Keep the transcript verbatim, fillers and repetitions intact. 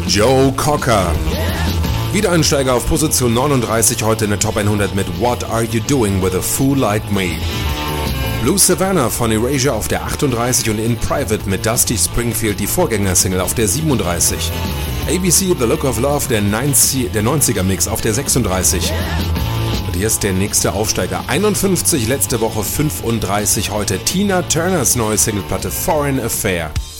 Joe Cocker. Wiedereinsteiger auf Position neununddreißig, heute in der Top hundert mit What Are You Doing With A Fool Like Me. Blue Savannah von Erasure auf der achtunddreißig und In Private mit Dusty Springfield, die Vorgängersingle, auf der siebenunddreißig. A B C The Look of Love, der neunziger-Mix, auf der sechsunddreißig. Und hier ist der nächste Aufsteiger. einundfünfzig, letzte Woche fünfunddreißig, heute Tina Turners neue Singleplatte Foreign Affair.